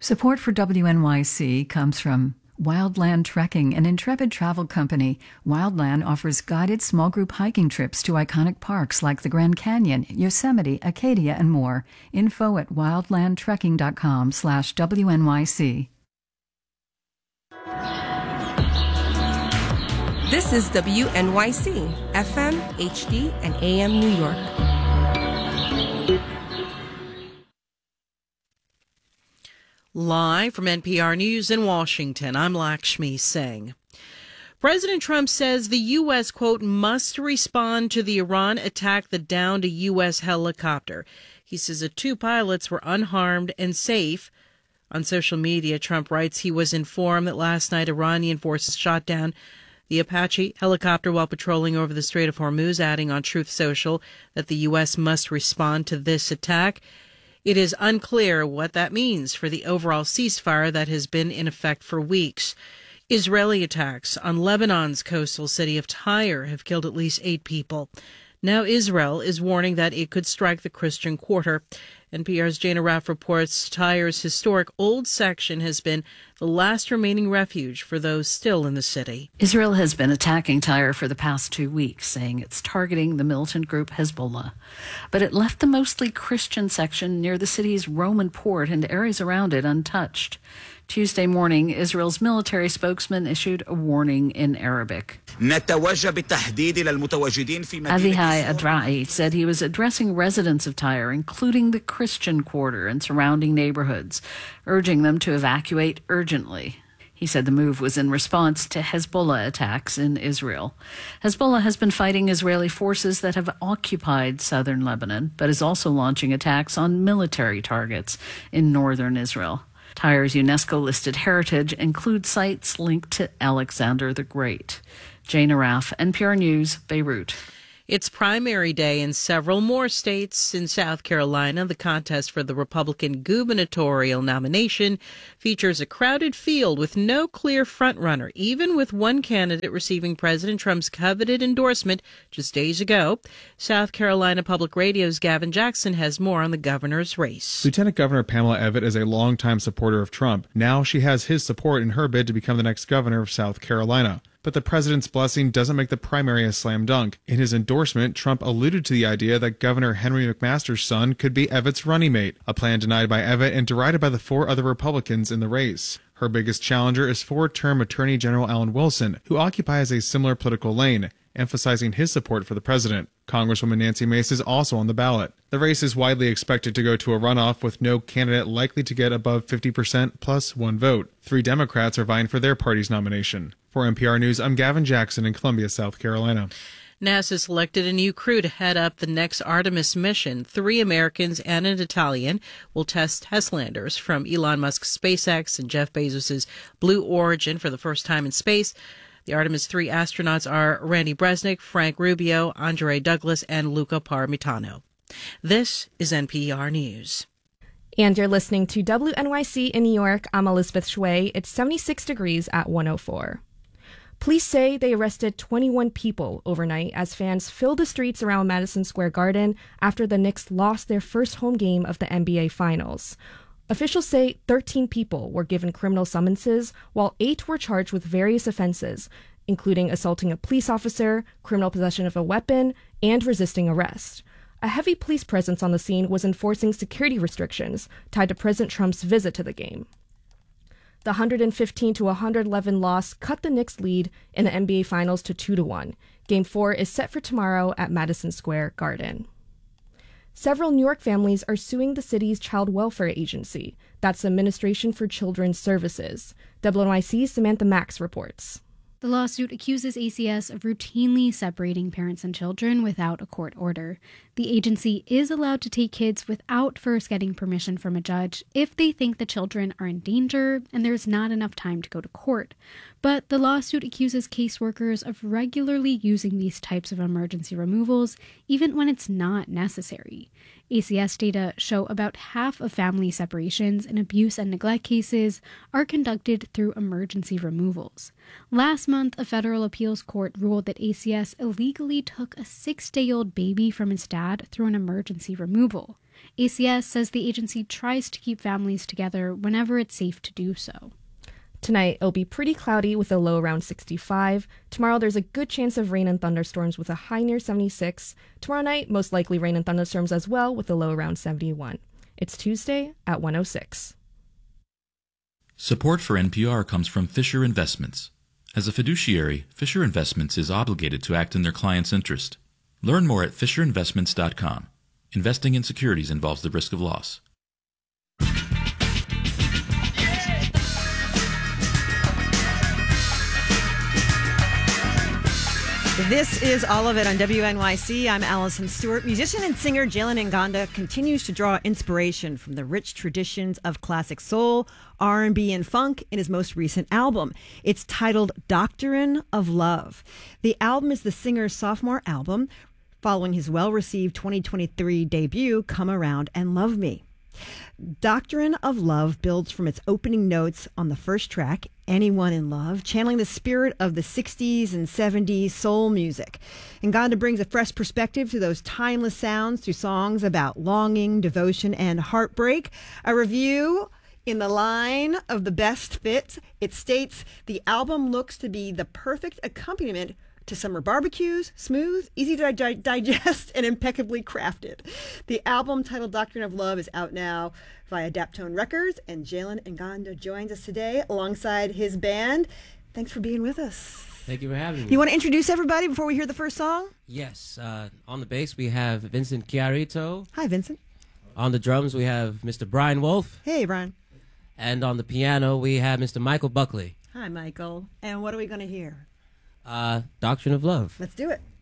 Support for WNYC comes from Wildland Trekking, an intrepid travel company. Wildland offers guided small group hiking trips to iconic parks like the Grand Canyon, Yosemite, Acadia, and more. Info at wildlandtrekking.com/WNYC. This is WNYC, FM, HD, and AM New York. Live from NPR News in Washington, I'm Lakshmi Singh. President Trump says the U.S., quote, must respond to the Iran attack that downed a U.S. helicopter. He says the two pilots were unharmed and safe. On social media, Trump writes he was informed that last night Iranian forces shot down the Apache helicopter while patrolling over the Strait of Hormuz, adding on Truth Social that the U.S. must respond to this attack. It is unclear what that means for the overall ceasefire that has been in effect for weeks. Israeli attacks on Lebanon's coastal city of Tyre have killed at least 8 people. Now Israel is warning that it could strike the Christian Quarter. NPR's Jana Raff reports Tyre's historic old section has been the last remaining refuge for those still in the city. Israel has been attacking Tyre for the past 2 weeks, saying it's targeting the militant group Hezbollah. But it left the mostly Christian section near the city's Roman port and areas around it untouched. Tuesday morning, Israel's military spokesman issued a warning in Arabic. Avihai Adrai said he was addressing residents of Tyre, including the Christian Quarter and surrounding neighborhoods, urging them to evacuate urgently. He said the move was in response to Hezbollah attacks in Israel. Hezbollah has been fighting Israeli forces that have occupied southern Lebanon, but is also launching attacks on military targets in northern Israel. Tyre's UNESCO-listed heritage includes sites linked to Alexander the Great. Jana Raff, NPR News, Beirut. It's primary day in several more states. In South Carolina, the contest for the Republican gubernatorial nomination features a crowded field with no clear frontrunner, even with one candidate receiving President Trump's coveted endorsement just days ago. South Carolina Public Radio's Gavin Jackson has more on the governor's race. Lieutenant Governor Pamela Evette is a longtime supporter of Trump. Now she has his support in her bid to become the next governor of South Carolina. But the president's blessing doesn't make the primary a slam dunk. In his endorsement, Trump alluded to the idea that Governor Henry McMaster's son could be Evette's running mate, a plan denied by Evette and derided by the 4 other Republicans in the race. Her biggest challenger is 4-term Attorney General Alan Wilson, who occupies a similar political lane, emphasizing his support for the president. Congresswoman Nancy Mace is also on the ballot. The race is widely expected to go to a runoff, with no candidate likely to get above 50% plus 1 vote. 3 Democrats are vying for their party's nomination. For NPR News, I'm Gavin Jackson in Columbia, South Carolina. NASA selected a new crew to head up the next Artemis mission. 3 Americans and an Italian will test test landers from Elon Musk's SpaceX and Jeff Bezos' Blue Origin for the first time in space. The Artemis 3 astronauts are Randy Bresnik, Frank Rubio, Andre Douglas, and Luca Parmitano. This is NPR News. And you're listening to WNYC in New York. I'm Elizabeth Shui. It's 76 degrees at 104. Police say they arrested 21 people overnight as fans filled the streets around Madison Square Garden after the Knicks lost their first home game of the NBA Finals. Officials say 13 people were given criminal summonses, while 8 were charged with various offenses, including assaulting a police officer, criminal possession of a weapon, and resisting arrest. A heavy police presence on the scene was enforcing security restrictions tied to President Trump's visit to the game. The 115-111 loss cut the Knicks' lead in the NBA Finals to 2-1. Game 4 is set for tomorrow at Madison Square Garden. Several New York families are suing the city's child welfare agency. That's the Administration for Children's Services. WNYC's Samantha Max reports. The lawsuit accuses ACS of routinely separating parents and children without a court order. The agency is allowed to take kids without first getting permission from a judge if they think the children are in danger and there's not enough time to go to court. But the lawsuit accuses caseworkers of regularly using these types of emergency removals, even when it's not necessary. ACS data show about half of family separations and abuse and neglect cases are conducted through emergency removals. Last month, a federal appeals court ruled that ACS illegally took a 6-day-old baby from its dad through an emergency removal. ACS says the agency tries to keep families together whenever it's safe to do so. Tonight, it'll be pretty cloudy with a low around 65. Tomorrow, there's a good chance of rain and thunderstorms with a high near 76. Tomorrow night, most likely rain and thunderstorms as well with a low around 71. It's Tuesday at 1:06. Support for NPR comes from Fisher Investments. As a fiduciary, Fisher Investments is obligated to act in their client's interest. Learn more at fisherinvestments.com. Investing in securities involves the risk of loss. This is All of It on WNYC. I'm Allison Stewart. Musician and singer Jalen Nganda continues to draw inspiration from the rich traditions of classic soul, R&B, and funk in his most recent album. It's titled Doctrine of Love. The album is the singer's sophomore album, following his well-received 2023 debut, Come Around and Love Me. Doctrine of Love builds from its opening notes on the first track, Anyone in Love, channeling the spirit of the 60s and 70s soul music. Nganda brings a fresh perspective to those timeless sounds through songs about longing, devotion, and heartbreak. A review in the line of the best fits, it states, the album looks to be the perfect accompaniment to summer barbecues, smooth, easy to digest, and impeccably crafted. The album titled Doctrine of Love is out now via Daptone Records, and Jalen Nganda joins us today alongside his band. Thanks for being with us. Thank you for having me. You want to introduce everybody before we hear the first song? Yes. On the bass, we have Vincent Chiarito. Hi, Vincent. On the drums, we have Mr. Brian Wolf. Hey, Brian. And on the piano, we have Mr. Michael Buckley. Hi, Michael. And what are we going to hear? Doctrine of Love. Let's do it.